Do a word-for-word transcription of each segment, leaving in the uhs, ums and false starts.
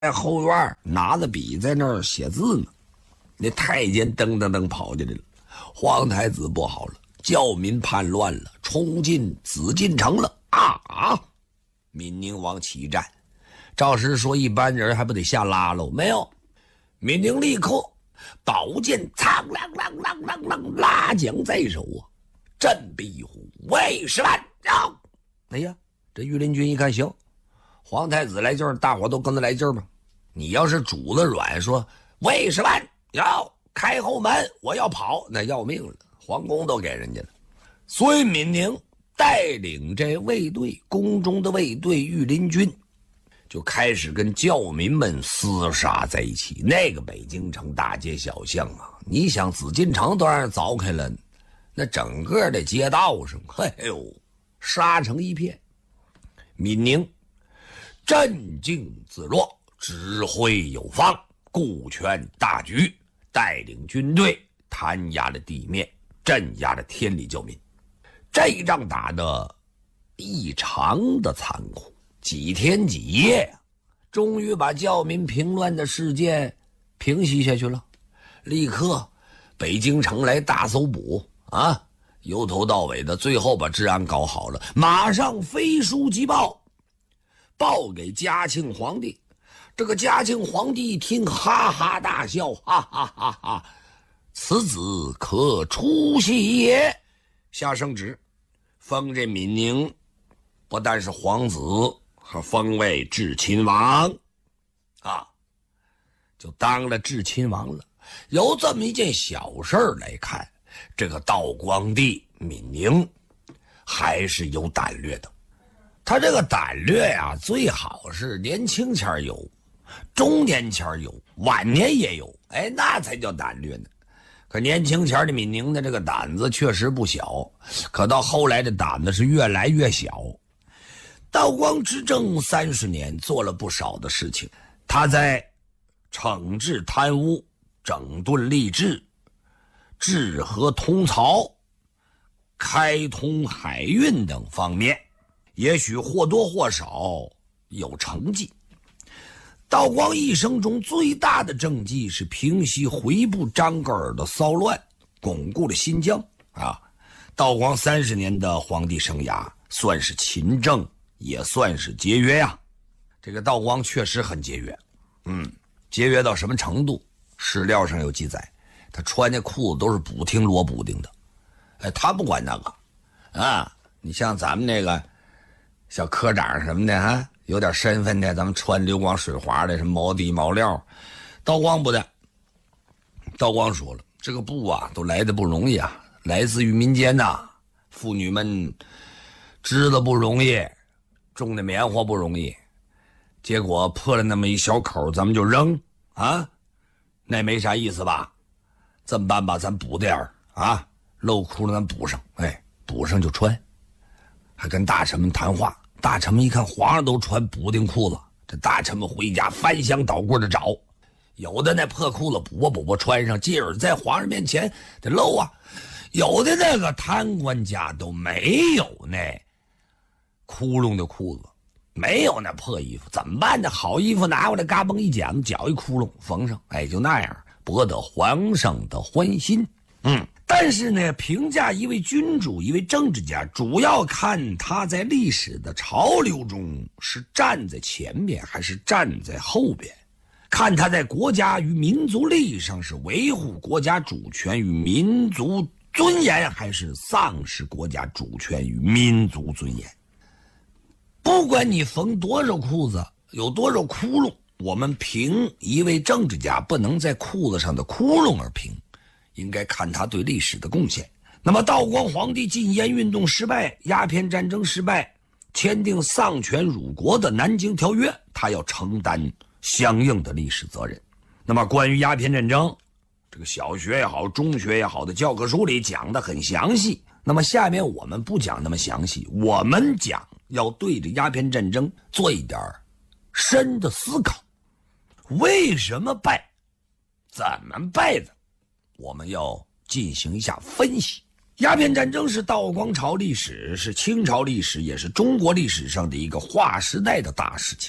在后院拿着笔在那儿写字呢。那太监噔噔噔跑进来了，皇太子不好了，教民叛乱了，冲进紫禁城了啊！闽宁王起战，赵石说一般人还不得下拉喽？没有，闽宁立刻宝剑苍啷啷啷啷啷拉桨在手啊，振臂虎为十万让。哎呀，这御林军一看行，皇太子来劲儿，大伙都跟着来劲儿吧。你要是主子软说为十万要开后门，我要跑，那要命了，皇宫都给人家了。所以闽宁带领这卫队，宫中的卫队御林军就开始跟教民们厮杀在一起。那个北京城大街小巷啊，你想紫禁城都让人凿开了，那整个的街道上，嘿呦，杀成一片。闽宁镇静自若，指挥有方，顾全大局，带领军队弹压了地面，镇压了天理教民。这一仗打得异常的残酷，几天几夜啊，终于把教民平乱的事件平息下去了。立刻北京城来大搜捕啊，由头到尾的，最后把治安搞好了，马上飞书急报，报给嘉庆皇帝。这个嘉庆皇帝一听，哈哈大笑，哈哈哈哈，此子可出息也。下圣旨，封这闽宁不但是皇子，还封为至亲王啊，就当了至亲王了。由这么一件小事儿来看，这个道光帝闽宁还是有胆略的。他这个胆略呀、啊，最好是年轻前有，中年前有，晚年也有，哎，那才叫胆略呢。可年轻前的闽宁的这个胆子确实不小，可到后来的胆子是越来越小。道光执政三十年，做了不少的事情。他在惩治贪污、整顿吏治、治和通漕、开通海运等方面，也许或多或少有成绩。道光一生中最大的政绩是平息回部张格尔的骚乱，巩固了新疆啊。道光三十年的皇帝生涯，算是勤政，也算是节约呀、啊。这个道光确实很节约，嗯，节约到什么程度？史料上有记载，他穿的裤子都是补丁罗补丁的，哎，他不管那个啊。你像咱们那个小科长什么的啊，有点身份的，咱们穿流光水滑的，什么毛底毛料，道光不的。道光说了，这个布啊，都来的不容易啊，来自于民间呐、啊，妇女们织的不容易，种的棉花不容易，结果破了那么一小口，咱们就扔啊，那没啥意思吧？这么办吧，咱补点儿啊，漏窟窿咱补上，哎，补上就穿。还跟大臣们谈话。大臣们一看皇上都穿补丁裤子，这大臣们回家翻箱倒柜的找，有的那破裤子补吧补吧穿上，继而在皇上面前得露啊。有的那个贪官家都没有那窟窿的裤子，没有那破衣服，怎么办呢？好衣服拿过来，嘎嘣一剪子，绞一窟窿缝上，哎，就那样博得皇上的欢心。嗯。但是呢，评价一位君主、一位政治家，主要看他在历史的潮流中是站在前面还是站在后边，看他在国家与民族利益上是维护国家主权与民族尊严，还是丧失国家主权与民族尊严。不管你缝多少裤子，有多少窟窿，我们评一位政治家不能在裤子上的窟窿而评，应该看他对历史的贡献。那么道光皇帝禁烟运动失败，鸦片战争失败，签订丧权辱国的南京条约，他要承担相应的历史责任。那么关于鸦片战争，这个小学也好，中学也好的教科书里讲得很详细。那么下面我们不讲那么详细，我们讲要对着鸦片战争做一点深的思考。为什么败？怎么败的？我们要进行一下分析。鸦片战争是道光朝历史，是清朝历史，也是中国历史上的一个划时代的大事情。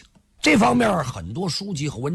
这方面很多书籍和文